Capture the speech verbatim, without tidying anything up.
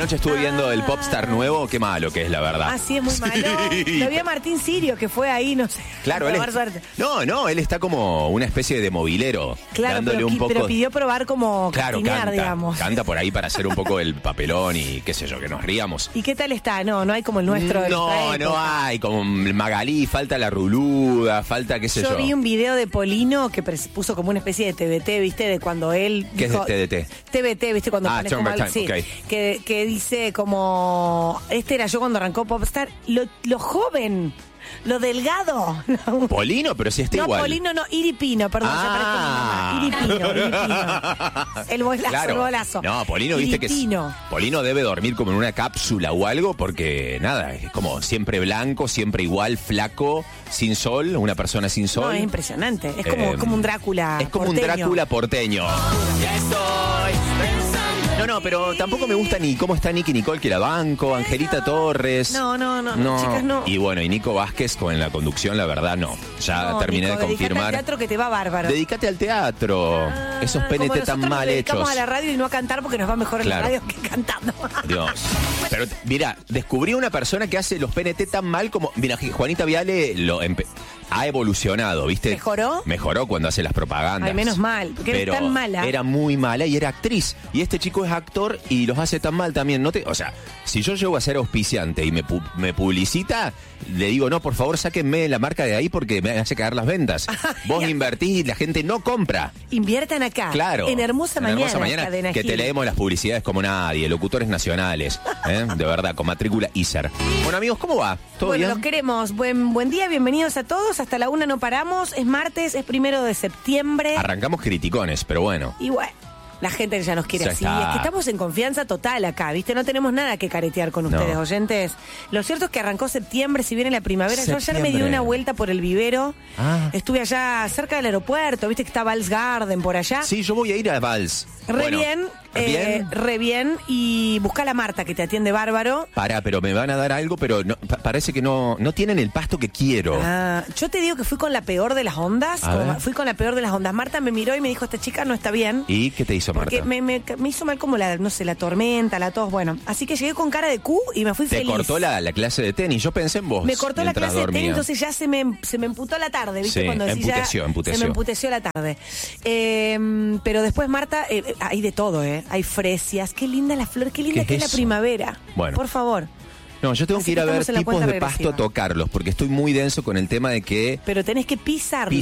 Anoche estuve viendo el Popstar nuevo, qué malo que es, la verdad. Ah, sí, es muy malo. Sí. Lo vi a Martín Sirio, que fue ahí, no sé. Claro, él es, no, no, él está como una especie de movilero. Claro, dándole pero, un poco... pero pidió probar como claro, cantinear, canta, digamos. canta por ahí para hacer un poco el papelón y qué sé yo, que nos ríamos. ¿Y qué tal está? No, no hay como el nuestro. De No, no hay, como Magalí, falta la ruluda, falta qué sé yo. Yo vi un video de Polino que puso como una especie de T V T, ¿viste? De cuando él... ¿Qué dijo, es de T V T? T V T, ¿viste? Cuando Ah, pones como Time, algo, sí, okay. que, que dice como... Este era yo cuando arrancó Popstar. Lo, lo joven... Lo delgado. Polino, pero si está no, igual. No, Polino no, Iripino, perdón. Ah. Se parece a mi mamá. Iripino, Iripino. El bolazo, claro. el bolazo. No, Polino, viste Iripino. que es, Polino debe dormir como en una cápsula o algo porque, nada, es como siempre blanco, siempre igual, flaco, sin sol, una persona sin sol. No, es impresionante. Es como, eh, como un Drácula Es como porteño. un Drácula porteño. Estoy pensando. No, no, pero tampoco me gusta ni cómo está Nicky Nicole, que la banco, Angelita no. Torres. No, no, no, no, chicas, no. Y bueno, y Nico Vázquez con la conducción, la verdad, no. Ya no, terminé Nico, de confirmar. Dedicate al teatro que te va bárbaro. Dedícate al teatro. Ah, Esos P N T tan mal nos hechos. Vamos a la radio y no a cantar porque nos va mejor claro. en la radio que cantando. Dios. Pero mira, descubrí una persona que hace los P N T tan mal como... Mira, Juanita Viale lo empe... ha evolucionado, ¿viste? ¿Mejoró? Mejoró cuando hace las propagandas. Ay, menos mal, porque pero era tan mala. Era muy mala y era actriz. Y este chico es actor y los hace tan mal también. No te, o sea, si yo llego a ser auspiciante y me, pu me publicita, le digo, no, por favor, sáquenme la marca de ahí porque me hace caer las ventas. Vos invertís y la gente no compra. Inviertan acá. Claro. En Hermosa en Mañana. Hermosa Mañana, Cadena que Gil. te leemos las publicidades como nadie, locutores nacionales, ¿eh? De verdad, con matrícula I S E R. Bueno, amigos, ¿cómo va? ¿Todo bueno, bien? los queremos. Buen, buen día, bienvenidos a todos. Hasta la una no paramos. Es martes, es primero de septiembre. Arrancamos criticones, pero bueno. Y bueno, la gente ya nos quiere Ya así. está. Es que estamos en confianza total acá, ¿viste? No tenemos nada que caretear con ustedes, No. oyentes. Lo cierto es que arrancó septiembre, si viene la primavera. Yo ayer me di Septiembre. una vuelta por el vivero. Ah. Estuve allá cerca del aeropuerto, ¿viste? Que está Vals Garden por allá. Sí, yo voy a ir a Vals. Re Bueno, bien, ¿bien? eh, re bien. Y busca a la Marta, que te atiende bárbaro. Pará, pero me van a dar algo, pero no, pa parece que no, no tienen el pasto que quiero. Ah, yo te digo que fui con la peor de las ondas. A como- ver. Fui con la peor de las ondas. Marta me miró y me dijo, esta chica no está bien. ¿Y qué te hizo, Marta? Porque me, me, me hizo mal como la, no sé, la tormenta, la tos, bueno. Así que llegué con cara de Q y me fui Te feliz. cortó la, la clase de tenis. Yo pensé en vos. Me cortó la mientras clase de dormía. tenis, entonces ya se me, se me emputó la tarde, ¿viste? Sí, Cuando decís emputeció, ya, emputeció. Se me emputeció la tarde. Eh, pero después, Marta, eh, hay de todo, ¿eh? Hay fresias. Qué linda la flor, qué linda ¿Qué que es es la eso? primavera. Bueno. Por favor. No, yo tengo Así que ir que a ver estamos en la tipos cuenta de pasto regresiva. a tocarlos, porque estoy muy denso con el tema de que Pero tenés que pisarlo.